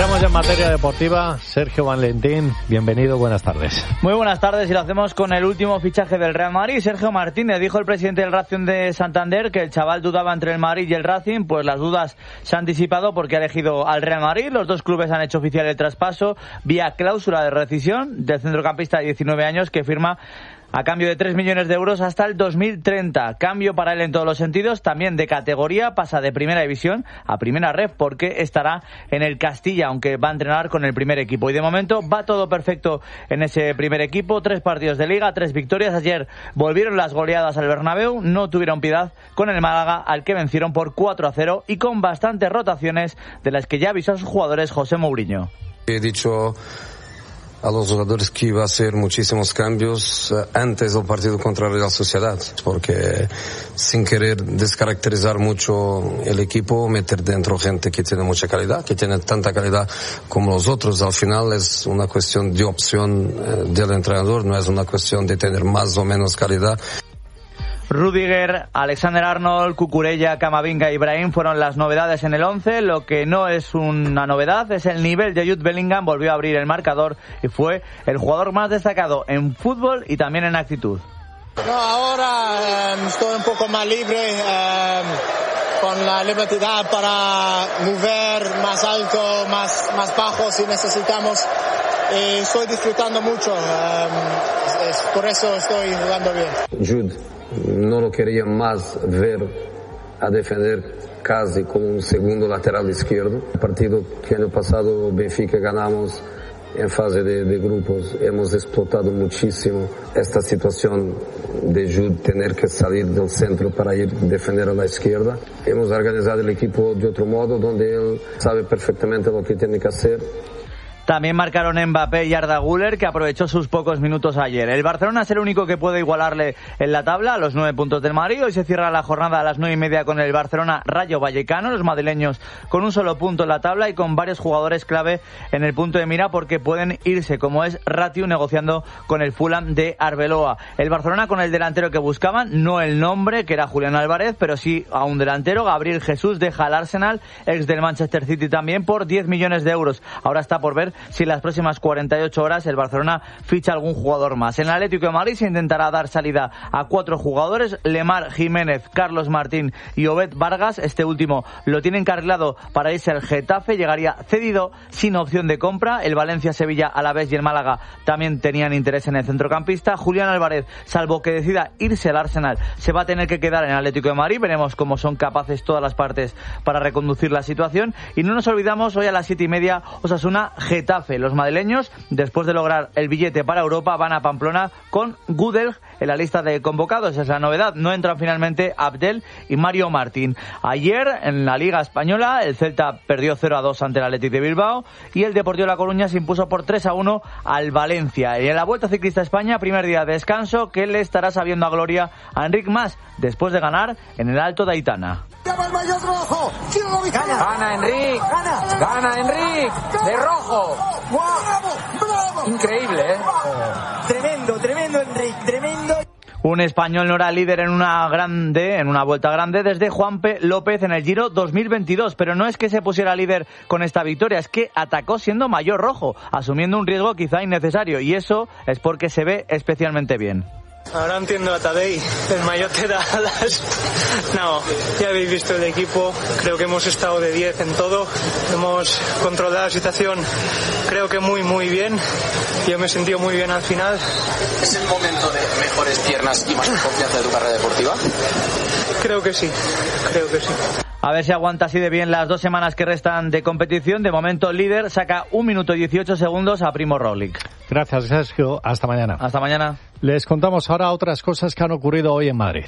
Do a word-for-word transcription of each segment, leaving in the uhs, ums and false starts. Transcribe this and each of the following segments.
Entramos en materia deportiva. Sergio Valentín, bienvenido, buenas tardes. Muy buenas tardes y lo hacemos con el último fichaje del Real Madrid. Sergio Martínez, dijo el presidente del Racing de Santander que el chaval dudaba entre el Madrid y el Racing, pues las dudas se han disipado porque ha elegido al Real Madrid. Los dos clubes han hecho oficial el traspaso vía cláusula de rescisión del centrocampista de diecinueve años que firma a cambio de tres millones de euros hasta el dos mil treinta. Cambio para él en todos los sentidos, también de categoría, pasa de primera división a primera ref porque estará en el Castilla, aunque va a entrenar con el primer equipo. Y de momento va todo perfecto en ese primer equipo, tres partidos de liga, tres victorias. Ayer volvieron las goleadas al Bernabéu, no tuvieron piedad con el Málaga, al que vencieron por cuatro a cero y con bastantes rotaciones de las que ya avisó a sus jugadores José Mourinho. He dicho a los jugadores que iba a hacer muchísimos cambios uh, antes del partido contra la Real Sociedad, porque sin querer descaracterizar mucho el equipo, meter dentro gente que tiene mucha calidad, que tiene tanta calidad como los otros. Al final es una cuestión de opción uh, del entrenador, no es una cuestión de tener más o menos calidad. Rüdiger, Alexander-Arnold, Cucurella, Camavinga y Ibrahim fueron las novedades en el once. Lo que no es una novedad es el nivel de Jude Bellingham. Volvió a abrir el marcador y fue el jugador más destacado en fútbol y también en actitud. No, ahora eh, estoy un poco más libre, eh, con la libertad para mover más alto, más, más bajo si necesitamos. Y estoy disfrutando mucho, eh, es, es, por eso estoy jugando bien. Jude no lo quería más ver a defender casi como un segundo lateral izquierdo. El partido que año pasado Benfica ganamos en fase de, de grupos, hemos explotado muchísimo esta situación de Jude tener que salir del centro para ir a defender a la izquierda. Hemos organizado el equipo de otro modo, donde él sabe perfectamente lo que tiene que hacer. También marcaron Mbappé y Arda Güler, que aprovechó sus pocos minutos ayer. El Barcelona es el único que puede igualarle en la tabla a los nueve puntos del Madrid. Hoy se cierra la jornada a las nueve y media con el Barcelona Rayo Vallecano. Los madrileños con un solo punto en la tabla y con varios jugadores clave en el punto de mira porque pueden irse, como es Ratiu negociando con el Fulham de Arbeloa. El Barcelona con el delantero que buscaban, no el nombre, que era Julián Álvarez, pero sí a un delantero. Gabriel Jesús deja al Arsenal, ex del Manchester City también, por diez millones de euros. Ahora está por ver si en las próximas cuarenta y ocho horas el Barcelona ficha algún jugador más. En el Atlético de Madrid se intentará dar salida a cuatro jugadores: Lemar, Jiménez, Carlos Martín y Obed Vargas. Este último lo tiene encarrilado para irse al Getafe, llegaría cedido sin opción de compra. El Valencia, Sevilla, Alavés y el Málaga también tenían interés en el centrocampista. Julián Álvarez, salvo que decida irse al Arsenal, se va a tener que quedar en el Atlético de Madrid. Veremos cómo son capaces todas las partes para reconducir la situación. Y no nos olvidamos, hoy a las siete y media, Osasuna Getafe. Los madrileños, después de lograr el billete para Europa, van a Pamplona con Gudel en la lista de convocados. Esa es la novedad. No entran finalmente Abdel y Mario Martín. Ayer, en la Liga Española, el Celta perdió cero a dos ante el Athletic de Bilbao y el Deportivo de La Coruña se impuso por tres a uno al Valencia. Y en la Vuelta Ciclista a España, primer día de descanso, que le estará sabiendo a gloria a Enric Mas, después de ganar en el Alto de Aitana. Gana, gana Enric, gana, gana Enric, de rojo. Increíble, ¿eh? Tremendo, tremendo Enric, tremendo. Un español no era líder en una grande, en una vuelta grande, desde Juanpe López en el Giro dos mil veintidós, pero no es que se pusiera líder con esta victoria, es que atacó siendo mayor rojo, asumiendo un riesgo quizá innecesario, y eso es porque se ve especialmente bien. Ahora entiendo a Tadej, el maillot te da alas. No, ya habéis visto el equipo, creo que hemos estado de diez en todo, hemos controlado la situación, creo que muy muy bien, yo me he sentido muy bien al final. ¿Es el momento de mejores piernas y más confianza de tu carrera deportiva? Creo que sí, creo que sí. A ver si aguanta así de bien las dos semanas que restan de competición. De momento el líder saca un minuto y dieciocho segundos a Primo Roglic. Gracias, Sergio. Hasta mañana. Hasta mañana. Les contamos ahora otras cosas que han ocurrido hoy en Madrid.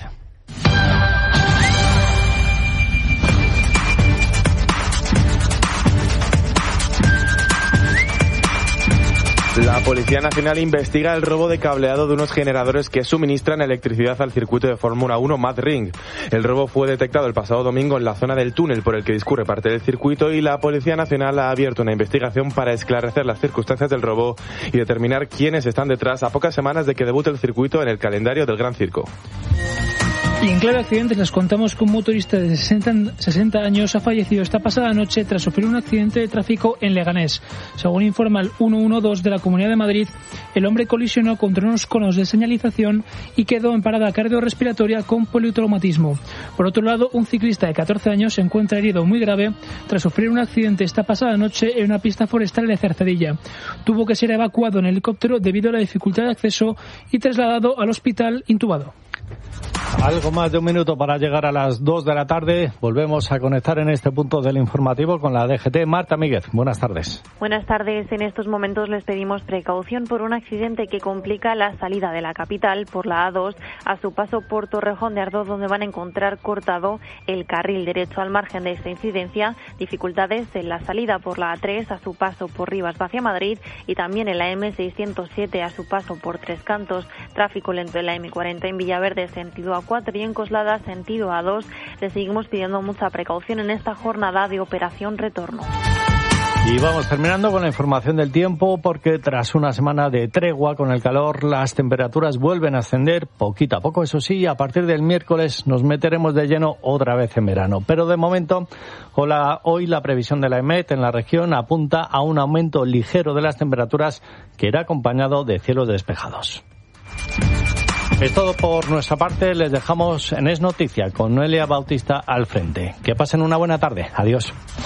La Policía Nacional investiga el robo de cableado de unos generadores que suministran electricidad al circuito de Fórmula uno Mad Ring. El robo fue detectado el pasado domingo en la zona del túnel por el que discurre parte del circuito y la Policía Nacional ha abierto una investigación para esclarecer las circunstancias del robo y determinar quiénes están detrás a pocas semanas de que debute el circuito en el calendario del Gran Circo. Y en clave accidentes les contamos que un motorista de sesenta años ha fallecido esta pasada noche tras sufrir un accidente de tráfico en Leganés. Según informa el ciento doce de la Comunidad de Madrid, el hombre colisionó contra unos conos de señalización y quedó en parada cardiorrespiratoria con politraumatismo. Por otro lado, un ciclista de catorce años se encuentra herido muy grave tras sufrir un accidente esta pasada noche en una pista forestal de Cercedilla. Tuvo que ser evacuado en helicóptero debido a la dificultad de acceso y trasladado al hospital intubado. Algo más de un minuto para llegar a las dos de la tarde. Volvemos a conectar en este punto del informativo con la D G T. Marta Míguez, buenas tardes. Buenas tardes. En estos momentos les pedimos precaución por un accidente que complica la salida de la capital por la A dos a su paso por Torrejón de Ardoz, donde van a encontrar cortado el carril derecho. Al margen de esta incidencia, dificultades en la salida por la A tres a su paso por Rivas hacia Madrid y también en la M seiscientos siete a su paso por Tres Cantos. Tráfico lento en la M cuarenta en Villaverde, sentido A cuatro, y en Coslada, sentido A dos. Le seguimos pidiendo mucha precaución en esta jornada de operación retorno. Y vamos terminando con la información del tiempo, porque tras una semana de tregua con el calor, las temperaturas vuelven a ascender poquito a poco. Eso sí, a partir del miércoles nos meteremos de lleno otra vez en verano. Pero de momento, hoy la previsión de la EMET en la región apunta a un aumento ligero de las temperaturas que irá acompañado de cielos despejados. Es todo por nuestra parte. Les dejamos en Es Noticia con Noelia Bautista al frente. Que pasen una buena tarde. Adiós.